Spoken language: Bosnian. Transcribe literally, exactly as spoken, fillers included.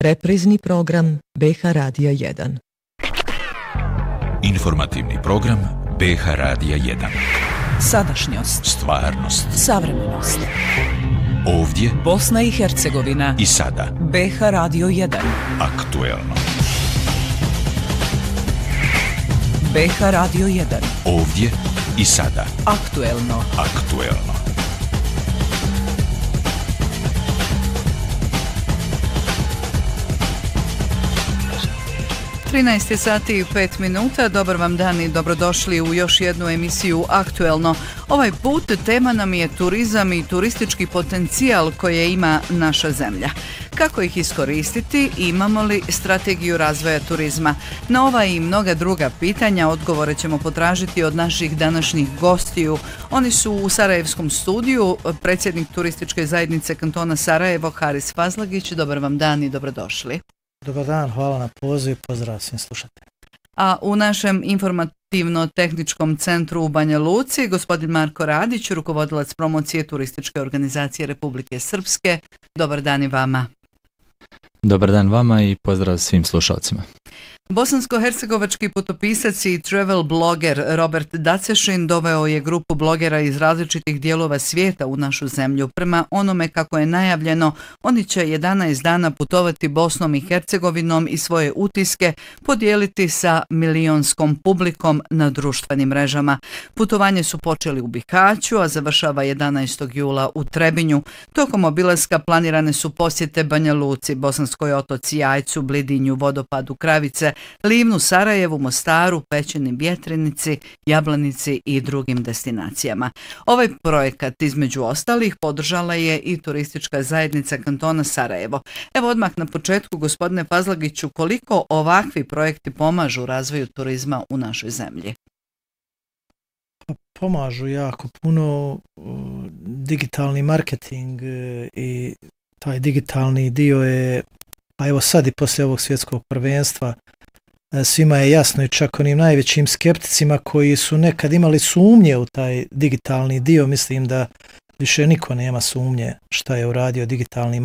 Reprizni program B H Radija jedan. Informativni program B H Radija jedan. Sadašnjost, stvarnost, savremenost. Ovdje Bosna i Hercegovina i sada. B H Radio jedan. Aktuelno. B H Radio jedan. Ovdje i sada. Aktuelno. Aktuelno. trinaest sati i pet minuta, dobar vam dan i dobrodošli u još jednu emisiju Aktuelno. Ovaj put tema nam je turizam i turistički potencijal koje ima naša zemlja. Kako ih iskoristiti? Imamo li strategiju razvoja turizma? Na ova i mnoga druga pitanja odgovore ćemo potražiti od naših današnjih gostiju. Oni su u Sarajevskom studiju, predsjednik turističke zajednice kantona Sarajevo, Haris Fazlagić. Dobar vam dan i dobrodošli. Dobar dan, hvala na pozivu i pozdrav svim slušateljima. A u našem informativno-tehničkom centru u Banja Luci, gospodin Marko Radić, rukovodilac promocije turističke organizacije Republike Srpske. Dobar dan i vama. Dobar dan vama i pozdrav svim slušalcima. Bosansko-hercegovački putopisac i travel bloger Robert Dacešin doveo je grupu blogera iz različitih dijelova svijeta u našu zemlju. Prema onome kako je najavljeno, oni će jedanaest dana putovati Bosnom i Hercegovinom i svoje utiske podijeliti sa milionskom publikom na društvenim mrežama. Putovanje su počeli u Bihaću, a završava jedanaestog jula u Trebinju. Tokom obilaska planirane su posjete Banja Luci, Bosanskoj otoci, Jajcu, Blidinju, Vodopadu, Kravice, Livnu, Sarajevu, Mostaru, Pećini, Vjetrinici, Jablanici i drugim destinacijama. Ovaj projekat između ostalih podržala je i turistička zajednica kantona Sarajevo. Evo odmah na početku, gospodine Fazlagiću, koliko ovakvi projekti pomažu razvoju turizma u našoj zemlji? Pomažu jako puno. Digitalni marketing i taj digitalni dio je, pa evo sad i poslije ovog svjetskog prvenstva, svima je jasno i čak onim najvećim skepticima koji su nekad imali sumnje u taj digitalni dio, mislim da više niko nema sumnje šta je uradio digitalni